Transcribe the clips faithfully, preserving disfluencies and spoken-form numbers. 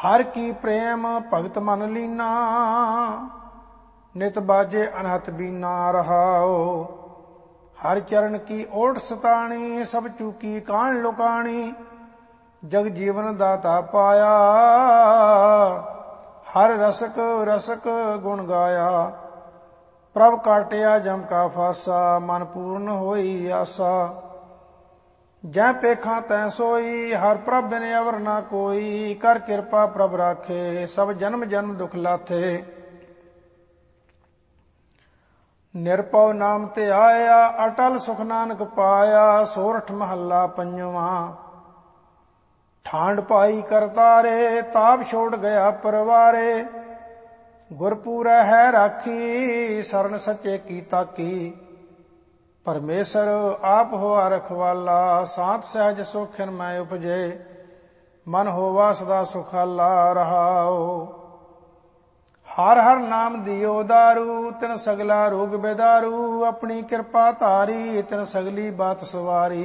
हर की प्रेम भगत मन लीना, नित बाजे अनहत बीना रहाओ। हर चरण की ओट सताणी, सब चूकी कान लुकाणी। जग जीवन दाता पाया, हर रसक रसक गुण गाया। प्रभ काटिया जम का फासा, मन पूर्ण होई आसा। जै पेखा तै सोई, हर प्रभ बिन अवर ना कोई। कर कृपा प्रभ राखे, सब जन्म जन्म दुख लाथे। निरपौ नाम ते आया, अटल सुख नानक पाया। सोरठ महला पंजवा। ठांड पाई करतारे, ताप छोड़ गया परवारे। गुरपूरै है राखी, शरण सच्चे की ताकी। परमेश्वर आप होआ रखवाला, सात सहज सुखिन मैं उपजे। मन होवा सदा सुखाला रहाओ। हर हर नाम दियो दारू, तिन सगला रोग बेदारू। अपनी कृपा धारी, तिन सगली बात सवारी।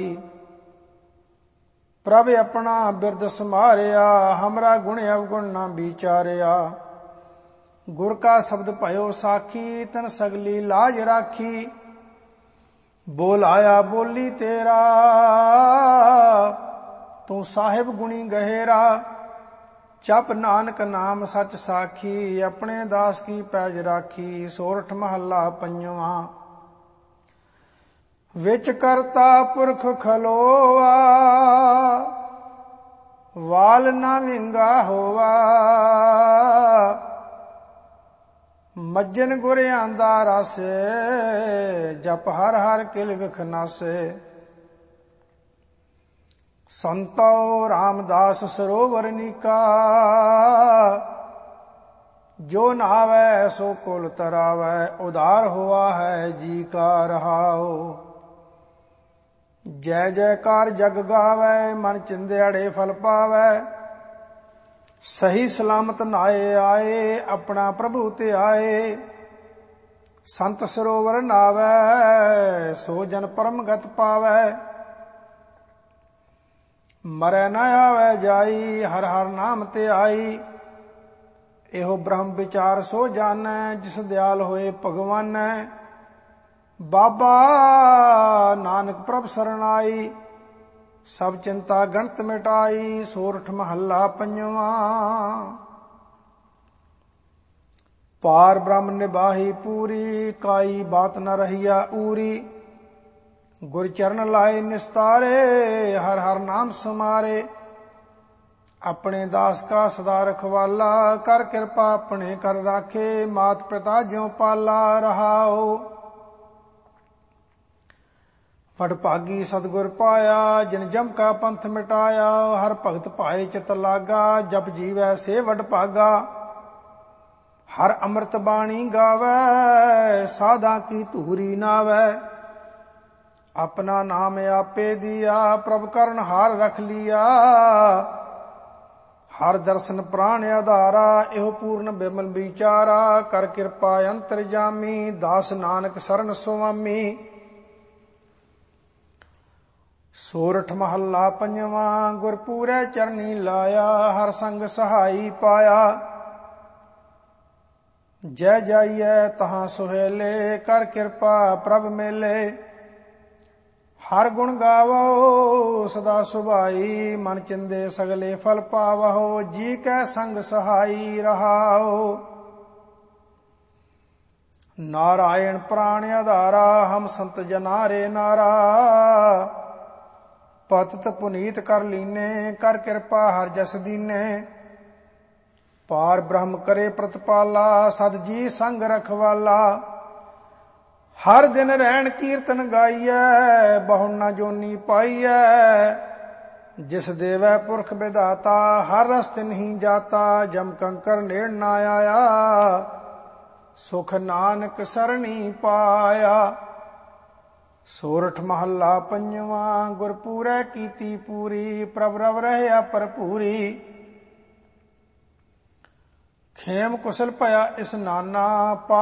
प्रभ अपना बिरद समारिया, हमरा गुण अवगुण ना विचारिया। गुर का शब्द भयो साखी, तिन सगली लाज राखी। बोल आया बोली तेरा, तू साहिब गुणी गहेरा। जप नानक नाम सच साखी, अपने दास की पैज राखी। सोरठ महला पंजवा। विच करता पुरख खलोआ, वाल ना विंगा होवा। मज्जन गुर आंदा रासे, जप हर हर किल विख नासे। संतो रामदास सरोवर नीका, जो नहावै सो कुल तरावै। उदार हुआ है जी का रहाओ। जय जयकार जग गावै, मन चिंध्याड़े फल पावै। सही सलामत नाए आए, अपना प्रभु ते आए। संत सरोवर नावै, सो जन परम गत पावै। मरै न आवे जाई, हर हर नाम ते आई। एहो ब्रह्म विचार सो जानै, जिस दयाल होए भगवानै। बाबा नानक प्रभ शरण आई, सब चिंता गणत मिटाई। सोरठ महला पंजवा। पार ब्रह्म निबाही पूरी, काई बात न रहिया úरी। गुर चरण लाए निस्तारे, हर हर नाम समारे। अपने दास का सदा रखवाला, कर कृपा अपने कर राखे। मात पिता ज्यों पाला रहाओ। वडभागी सतगुर पाया, जिन जम का पंथ मिटाया। हर भगत पाए चित लागा, जप जीवै से वडभागा। हर अमृत बाणी गावै, साधा की धूरी नावै। अपना नाम आपे दिया, प्रभ करण हार रख लिया। हर दर्शन प्राण आधारा, एहो पूर्ण बिमल विचारा। कर कृपा अंतर जामी, दास नानक शरण सुआमी। सोरठ महला पंजवा। गुरपूरै चरनी लाया, हर संग सहाई पाया। जय जाइए तहाँ सुहेले, कर कृपा प्रभ मेले। हर गुण गावो सदा सुभाई, मन चिंदे सगले फल पावहो। जी कै संग सहाई रहाओ। नारायण प्राण आधारा, हम संत जनारे नारा। पतित पुनीत कर लीने, कर कृपा हर जस दीने। पार ब्रह्म करे प्रतिपाला, सद जी संग रखवाला। हर दिन रहन कीर्तन गाइयै, बहु न जोनी पाइयै। जिस देवै पुरख विधाता, हर रस तिन्हि जाता। जम कंकर नेड़ न आया, सुख नानक सरणी पाया। सोरठ महला पंजवा। गुरपूरै कीती पूरी, प्रभ रव रहया भरपूरी। खेम कुशल भया इस नाना।